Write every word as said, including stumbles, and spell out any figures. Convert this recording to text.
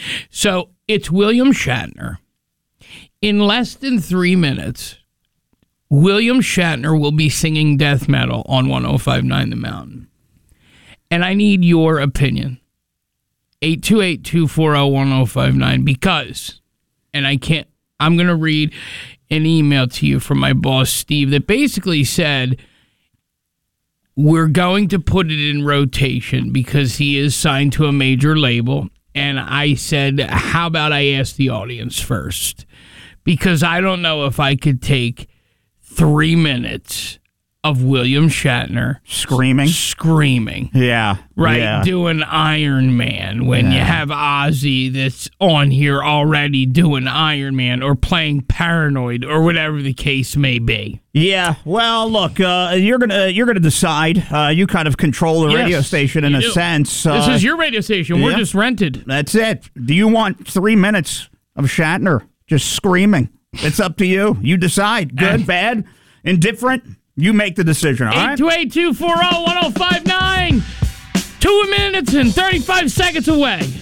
So it's William Shatner. In less than three minutes, William Shatner will be singing death metal on one oh five point nine The Mountain. And I need your opinion. eight two eight, two four zero, one oh five nine because, and I can't, I'm going to read an email to you from my boss, Steve, that basically said, we're going to put it in rotation because he is signed to a major label. And I said, how about I ask the audience first? Because I don't know if I could take three minutes of William Shatner screaming, screaming, yeah, right, yeah. doing Iron Man when yeah. you have Ozzy that's on here already doing Iron Man or playing Paranoid or whatever the case may be. Yeah, well, look, uh, you're gonna you're gonna decide. Uh, you kind of control the yes, radio station in a do. sense. Uh, this is your radio station. We're yeah. just rented. That's it. Do you want three minutes of Shatner just screaming? It's up to you. You decide. Good, bad, indifferent. You make the decision, all right? eight two eight, two four zero, one oh five nine. Two minutes and thirty-five seconds away.